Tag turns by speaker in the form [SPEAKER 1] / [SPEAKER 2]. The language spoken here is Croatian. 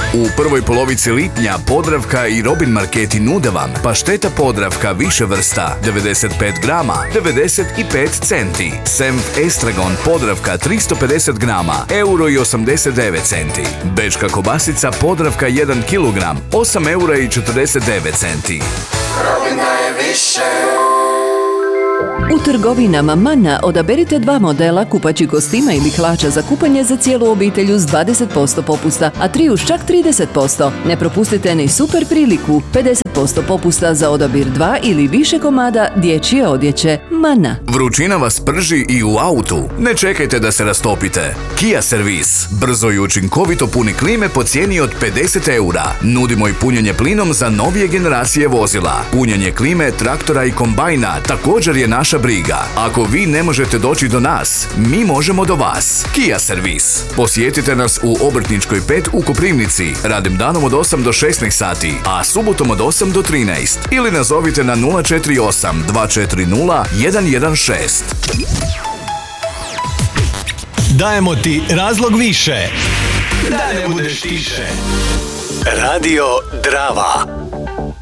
[SPEAKER 1] U prvoj polovici lipnja Podravka i Robin marketi nude vam pašteta Podravka više vrsta 95 grama 95 centi. Senf Estragon Podravka 350 grama €1,89 centi. Bečka kobasica Podravka 1 kilogram €8,49 centi.
[SPEAKER 2] Robin daje više.
[SPEAKER 3] U trgovinama Mana odaberite 2 modela kupaćih kostima ili hlača za kupanje za cijelu obitelj uz 20% popusta, a 3 uz čak 30%. Ne propustite ni super priliku, 50% popusta za odabir 2 ili više komada dječje odjeće. Mana.
[SPEAKER 1] Vrućina vas prži i u autu. Ne čekajte da se rastopite. Kia Servis. Brzo i učinkovito puni klime po cijeni od €50. Nudimo i punjenje plinom za novije generacije vozila. Punjenje klime, traktora i kombajna također je naša briga. Ako vi ne možete doći do nas, mi možemo do vas. Kia Servis. Posjetite nas u Obrtničkoj 5 u Koprivnici, radnim danom od 8 do 16 sati, a subotom od 8 do 13. Ili nazovite na 048 240 116.
[SPEAKER 4] Dajemo ti razlog više da ne budeš tiše. Radio Drava.